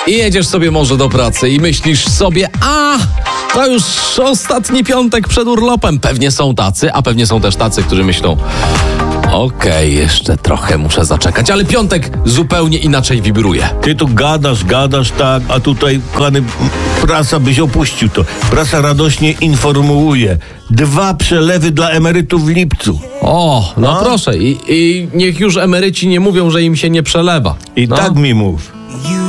I jedziesz sobie może do pracy i myślisz sobie, to już ostatni piątek przed urlopem. Pewnie są tacy, a pewnie są też tacy, którzy myślą, okej, jeszcze trochę muszę zaczekać, ale piątek zupełnie inaczej wibruje. Ty tu gadasz tak, a tutaj, kochany, prasa byś opuścił to. Prasa radośnie informuje. 2 przelewy dla emerytów w lipcu. No proszę, i niech już emeryci nie mówią, że im się nie przelewa. I tak mi mów.